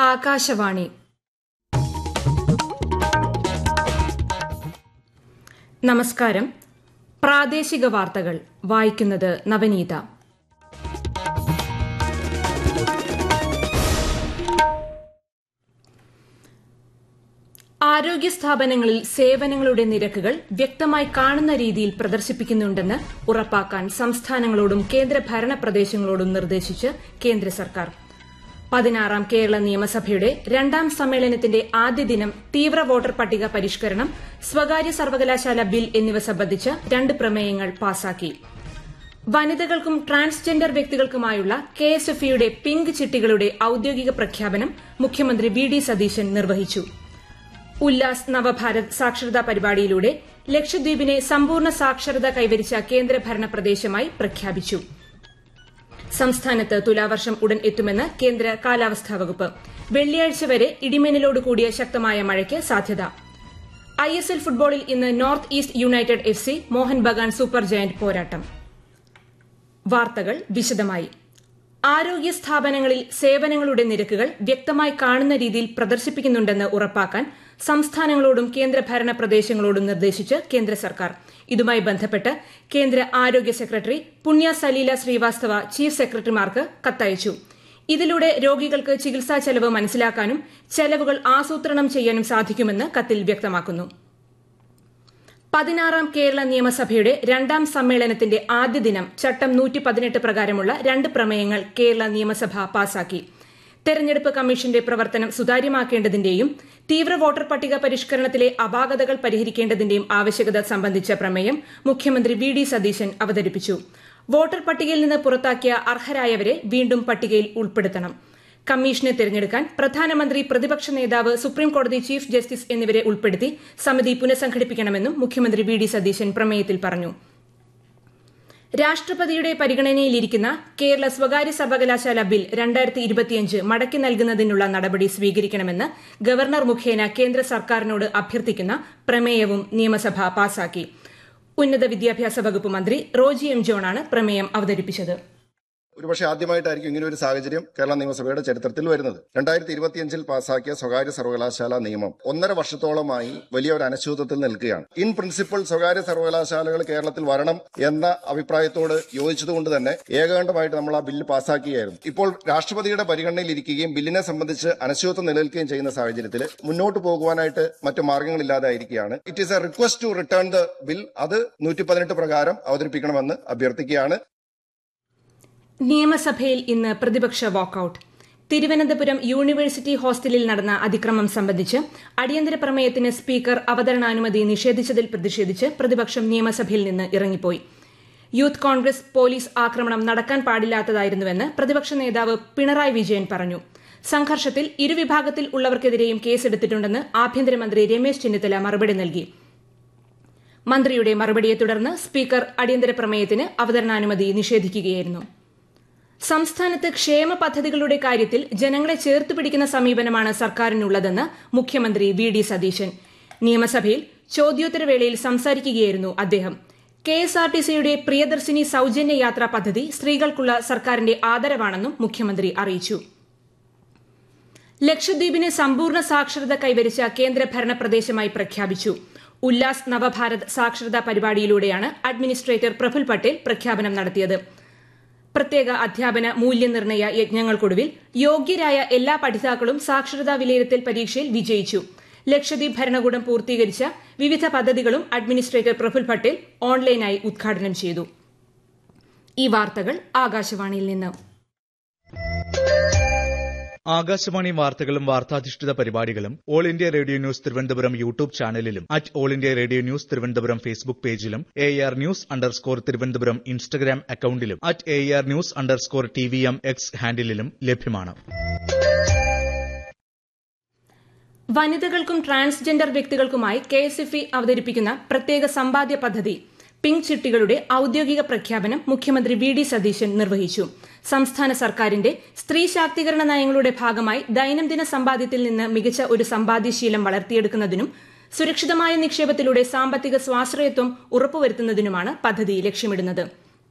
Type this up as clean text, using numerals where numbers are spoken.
ആകാശവാണി. നമസ്കാരം. പ്രാദേശിക വാർത്തകൾ വായിക്കുന്നത് നവനീത. ആരോഗ്യ സ്ഥാപനങ്ങളിൽ സേവനങ്ങളുടെ നിരക്കുകൾ വ്യക്തമായി കാണുന്ന രീതിയിൽ പ്രദർശിപ്പിക്കുന്നുണ്ടെന്ന് ഉറപ്പാക്കാൻ സംസ്ഥാനങ്ങളോടും കേന്ദ്രഭരണ പ്രദേശങ്ങളോടും നിർദ്ദേശിച്ച് കേന്ദ്ര സർക്കാർ. 16ാം കേരള നിയമസഭയുടെ 2ാം സമ്മേളനത്തിന്റെ ആദ്യ ദിനം തീവ്ര വോട്ടർ പട്ടിക പരിഷ്കരണം, സ്വകാര്യ സർവകലാശാല ബിൽ എന്നിവ സംബന്ധിച്ച് 2 പ്രമേയങ്ങൾ പാസാക്കി. വനിതകൾക്കും ട്രാൻസ്ജെൻഡർ വ്യക്തികൾക്കുമായുള്ള KSFE-യുടെ പിങ്ക് ചിട്ടികളുടെ ഔദ്യോഗിക പ്രഖ്യാപനം മുഖ്യമന്ത്രി വി.ഡി. സതീശൻ നിർവഹിച്ചു. ഉല്ലാസ് നവഭാരത് സാക്ഷരതാ പരിപാടിയിലൂടെ ലക്ഷദ്വീപിനെ സമ്പൂർണ്ണ സാക്ഷരത കൈവരിച്ച കേന്ദ്രഭരണ പ്രദേശമായി പ്രഖ്യാപിച്ചു. സംസ്ഥാനത്ത് തുലാവർഷം ഉടൻ എത്തുമെന്ന് കേന്ദ്ര കാലാവസ്ഥാ വകുപ്പ്. വെള്ളിയാഴ്ച വരെ ഇടിമിന്നലോട് കൂടിയ ശക്തമായ മഴയ്ക്ക് സാധ്യത. ISL ഫുട്ബോളിൽ ഇന്ന് north east United FC Mohan Bagan super giant പോരാട്ടം. വാർത്തകൾ വിശദമായി. ആരോഗ്യ സ്ഥാപനങ്ങളിൽ സേവനങ്ങളുടെ നിരക്കുകൾ വ്യക്തമായി കാണുന്ന രീതിയിൽ പ്രദർശിപ്പിക്കുന്നുണ്ടെന്ന് ഉറപ്പാക്കാൻ സംസ്ഥാനങ്ങളോടും കേന്ദ്രഭരണ പ്രദേശങ്ങളോടും നിർദ്ദേശിച്ച് കേന്ദ്ര സർക്കാർ. ഇതുമായി ബന്ധപ്പെട്ട് കേന്ദ്ര ആരോഗ്യ സെക്രട്ടറി പുണ്യ സലീല ശ്രീവാസ്തവ ചീഫ് സെക്രട്ടറിമാർക്ക് കത്തയച്ചു. ഇതിലൂടെ രോഗികൾക്ക് ചികിത്സാ ചെലവ് മനസ്സിലാക്കാനും ചെലവുകൾ ആസൂത്രണം ചെയ്യാനും സാധിക്കുമെന്ന് കത്തിൽ വ്യക്തമാക്കുന്നു. 16ാം കേരള നിയമസഭയുടെ 2ാം സമ്മേളനത്തിന്റെ ആദ്യ ദിനം ചട്ടം 118 പ്രകാരമുള്ള 2 പ്രമേയങ്ങൾ കേരള നിയമസഭ പാസാക്കി. തെരഞ്ഞെടുപ്പ് കമ്മീഷന്റെ പ്രവർത്തനം സുതാര്യമാക്കേണ്ടതിന്റെയും തീവ്ര വോട്ടർ പട്ടിക പരിഷ്കരണത്തിലെ അപാകതകൾ പരിഹരിക്കേണ്ടതിന്റെയും ആവശ്യകത സംബന്ധിച്ച പ്രമേയം മുഖ്യമന്ത്രി വി.ഡി. സതീശൻ അവതരിപ്പിച്ചു. വോട്ടർ പട്ടികയിൽ നിന്ന് പുറത്താക്കിയ അർഹരായവരെ വീണ്ടും പട്ടികയിൽ ഉൾപ്പെടുത്തണം. കമ്മീഷനെ തെരഞ്ഞെടുക്കാൻ പ്രധാനമന്ത്രി, പ്രതിപക്ഷ നേതാവ്, സുപ്രീംകോടതി ചീഫ് ജസ്റ്റിസ് എന്നിവരെ ഉൾപ്പെടുത്തി സമിതി പുനഃസംഘടിപ്പിക്കണമെന്നും മുഖ്യമന്ത്രി വി.ഡി. സതീശൻ പ്രമേയത്തിൽ പറഞ്ഞു. രാഷ്ട്രപതിയുടെ പരിഗണനയിലിരിക്കുന്ന കേരള സ്വകാര്യ സർവകലാശാല ബിൽ 2025 മടക്കി നൽകുന്നതിനുള്ള നടപടി സ്വീകരിക്കണമെന്ന് ഗവർണർ മുഖേന കേന്ദ്ര സർക്കാരിനോട് അഭ്യർത്ഥിക്കുന്ന പ്രമേയവും നിയമസഭ പാസാക്കി. ഉന്നത വിദ്യാഭ്യാസ വകുപ്പ് മന്ത്രി റോജി എം ജോണാണ് പ്രമേയം അവതരിപ്പിച്ചത്. ഒരുപക്ഷെ ആദ്യമായിട്ടായിരിക്കും ഇങ്ങനെ ഒരു സാഹചര്യം കേരള നിയമസഭയുടെ ചരിത്രത്തിൽ വരുന്നത്. 2025 പാസാക്കിയ സ്വകാര്യ സർവകലാശാല നിയമം 1.5 വർഷത്തോളമായി വലിയ ഒരു അനിശ്ചിതത്വത്തിൽ നിൽക്കുകയാണ്. ഇൻ പ്രിൻസിപ്പിൾ സ്വകാര്യ സർവകലാശാലകൾ കേരളത്തിൽ വരണം എന്ന അഭിപ്രായത്തോട് യോജിച്ചതുകൊണ്ട് തന്നെ ഏകകണ്ഠമായിട്ട് നമ്മൾ ആ ബില്ല് പാസാക്കുകയായിരുന്നു. ഇപ്പോൾ രാഷ്ട്രപതിയുടെ പരിഗണനയിലിരിക്കുകയും ബില്ലിനെ സംബന്ധിച്ച് അനിശ്ചിതത്വം നിലനിൽക്കുകയും ചെയ്യുന്ന സാഹചര്യത്തിൽ മുന്നോട്ട് പോകുവാനായിട്ട് മറ്റു മാർഗങ്ങളില്ലാതായിരിക്കുകയാണ്. It is A request to return the bill. അത് 118 പ്രകാരം അവതരിപ്പിക്കണമെന്ന് അഭ്യർത്ഥിക്കുകയാണ്. നിയമസഭയിൽ ഇന്ന് പ്രതിപക്ഷ വാക്കൌട്ട്. തിരുവനന്തപുരം യൂണിവേഴ്സിറ്റി ഹോസ്റ്റലിൽ നടന്ന അതിക്രമം സംബന്ധിച്ച് അടിയന്തര പ്രമേയത്തിന് സ്പീക്കർ അവതരണാനുമതി നിഷേധിച്ചതിൽ പ്രതിഷേധിച്ച് പ്രതിപക്ഷം നിയമസഭയിൽ നിന്ന് ഇറങ്ങിപ്പോയി. യൂത്ത് കോൺഗ്രസ് പോലീസ് ആക്രമണം നടക്കാൻ പാടില്ലാത്തതായിരുന്നുവെന്ന് പ്രതിപക്ഷ നേതാവ് പിണറായി വിജയൻ പറഞ്ഞു. സംഘർഷത്തിൽ ഇരുവിഭാഗത്തിൽ ഉള്ളവർക്കെതിരെയും കേസെടുത്തിട്ടുണ്ടെന്ന് ആഭ്യന്തരമന്ത്രി രമേശ് ചെന്നിത്തല മറുപടി നൽകി. മന്ത്രിയുടെ മറുപടിയെ തുടർന്ന് സ്പീക്കർ അടിയന്തര പ്രമേയത്തിന് അവതരണാനുമതി നിഷേധിക്കുകയായിരുന്നു. സംസ്ഥാനത്ത് ക്ഷേമ പദ്ധതികളുടെ കാര്യത്തിൽ ജനങ്ങളെ ചേർത്തുപിടിക്കുന്ന സമീപനമാണ് സർക്കാരിനുള്ളതെന്ന് മുഖ്യമന്ത്രി വി.ഡി. സതീശൻ. നിയമസഭയിൽ ചോദ്യോത്തരവേളയിൽ സംസാരിക്കുകയായിരുന്നു അദ്ദേഹം. KSRTCയുടെ പ്രിയദർശിനി സൌജന്യ യാത്രാ പദ്ധതി സ്ത്രീകൾക്കുള്ള സർക്കാരിന്റെ ആദരവാണെന്നും മുഖ്യമന്ത്രി അറിയിച്ചു. ലക്ഷദ്വീപിനെ സമ്പൂർണ്ണ സാക്ഷരത കൈവരിച്ച കേന്ദ്രഭരണ പ്രദേശമായി പ്രഖ്യാപിച്ചു. ഉല്ലാസ് നവഭാരത് സാക്ഷരതാ പരിപാടിയിലൂടെയാണ് അഡ്മിനിസ്ട്രേറ്റർ പ്രഫുൽ പട്ടേൽ പ്രഖ്യാപനം നടത്തിയത്. പ്രത്യേക അധ്യാപന മൂല്യനിർണ്ണയ യജ്ഞങ്ങൾക്കൊടുവിൽ യോഗ്യരായ എല്ലാ പഠിതാക്കളും സാക്ഷരതാ വിലയിരുത്തൽ പരീക്ഷയിൽ വിജയിച്ചു. ലക്ഷദ്വീപ് ഭരണകൂടം പൂർത്തീകരിച്ച വിവിധ പദ്ധതികളും അഡ്മിനിസ്ട്രേറ്റർ പ്രഫുൽ പട്ടേൽ ഓൺലൈനായി ഉദ്ഘാടനം ചെയ്തു. ഈ വാർത്തകൾ ആകാശവാണിയിൽ നിന്ന്. ആകാശവാണി വാർത്തകളും വാർത്താധിഷ്ഠിത പരിപാടികളും all India radio news Thiruvananthapuram YouTube ചാനലിലും all India radio news Thiruvananthapuram Facebook പേജിലും AR News_ തിരുവനന്തപുരം ഇൻസ്റ്റഗ്രാം അക്കൌണ്ടിലും AR News_TVM X ഹാൻഡിലും ലഭ്യമാണ്. വനിതകൾക്കും ട്രാൻസ്ജെൻഡർ വ്യക്തികൾക്കുമായി KSFE അവതരിപ്പിക്കുന്ന പ്രത്യേക സമ്പാദ്യ പദ്ധതി പിങ്ക് ചിട്ടികളുടെ ഔദ്യോഗിക പ്രഖ്യാപനം മുഖ്യമന്ത്രി വി.ഡി. സതീശൻ നിർവഹിച്ചു. സംസ്ഥാന സർക്കാരിന്റെ സ്ത്രീ ശാക്തീകരണ നയങ്ങളുടെ ഭാഗമായി ദൈനംദിന സമ്പാദ്യത്തിൽ നിന്ന് മികച്ച ഒരു സമ്പാദ്യശീലം വളർത്തിയെടുക്കുന്നതിനും സുരക്ഷിതമായ നിക്ഷേപത്തിലൂടെ സാമ്പത്തിക സ്വാശ്രയത്വം ഉറപ്പുവരുത്തുന്നതിനുമാണ് പദ്ധതി ലക്ഷ്യമിടുന്നത്.